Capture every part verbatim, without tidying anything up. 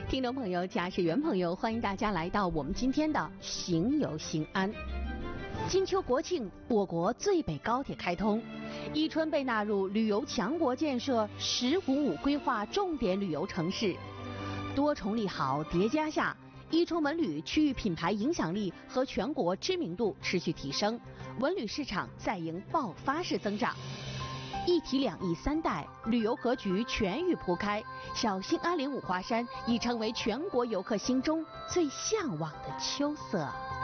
听众朋友、驾驶员朋友，欢迎大家来到我们今天的行游行安。金秋国庆，我国最北高铁开通，伊春被纳入旅游强国建设“十五五”规划重点旅游城市。多重利好叠加下，伊春文旅区域品牌影响力和全国知名度持续提升，文旅市场再迎爆发式增长。一体两翼三带，旅游格局全域铺开，小兴安岭五华山已成为全国游客心中最向往的秋色。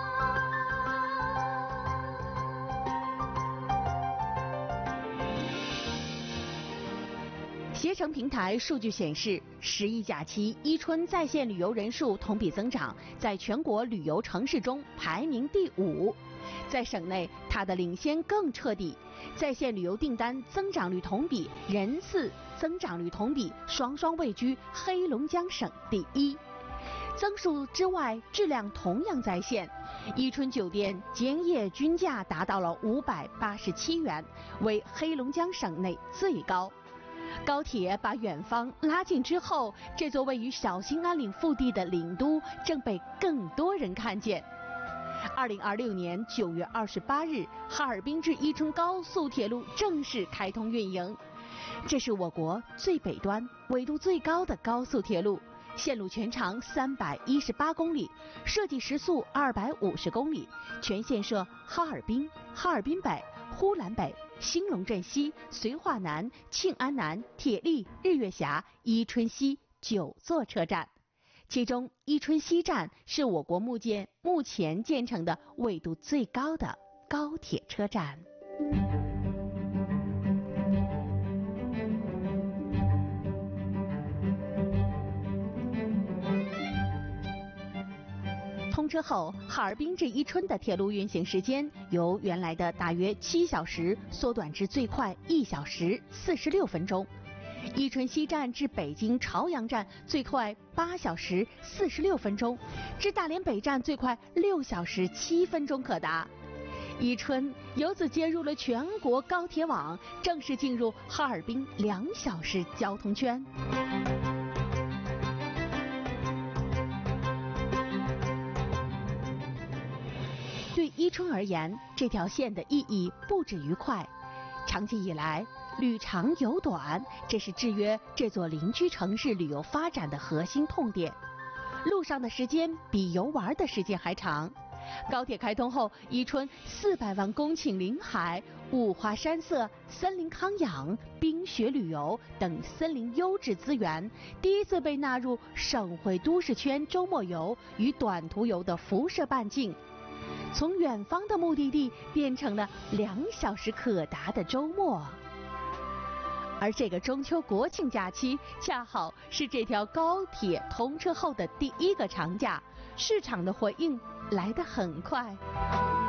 携程平台数据显示，十一假期伊春在线旅游人数同比增长，在全国旅游城市中排名第五。在省内，它的领先更彻底，在线旅游订单增长率同比、人次增长率同比双双位居黑龙江省第一。增速之外，质量同样在线。伊春酒店间夜均价达到了五百八十七元，为黑龙江省内最高。高铁把远方拉近之后，这座位于小兴安岭腹地的岭都正被更多人看见。二零二六年九月二十八日，哈尔滨至伊春高速铁路正式开通运营。这是我国最北端、纬度最高的高速铁路，线路全长三百一十八公里，设计时速二百五十公里，全线设哈尔滨、哈尔滨北、呼兰北、兴隆镇西、绥化南、庆安南、铁力、日月峡、伊春西九座车站。其中，伊春西站是我国目前目前建成的纬度最高的高铁车站。通车后，哈尔滨至伊春的铁路运行时间由原来的大约七小时缩短至最快一小时四十六分钟。伊春西站至北京朝阳站最快八小时四十六分钟，至大连北站最快六小时七分钟可达。伊春由此接入了全国高铁网，正式进入哈尔滨两小时交通圈。对伊春而言，这条线的意义不止于快。长期以来，旅长游短，这是制约这座邻居城市旅游发展的核心痛点。路上的时间比游玩的时间还长。高铁开通后，伊春四百万公顷林海、五花山色、森林康养、冰雪旅游等森林优质资源，第一次被纳入省会都市圈周末游与短途游的辐射半径。从远方的目的地变成了两小时可达的周末。而这个中秋国庆假期，恰好是这条高铁通车后的第一个长假，市场的回应来得很快。